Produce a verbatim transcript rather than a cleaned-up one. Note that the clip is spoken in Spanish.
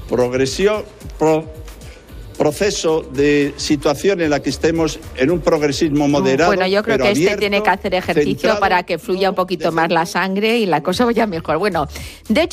progresión, pro, proceso de situación en la que estemos en un progresismo moderado. Bueno, yo creo pero que abierto, este tiene que hacer ejercicio centrado, para que fluya un poquito más la sangre y la cosa vaya mejor. Bueno, de hecho,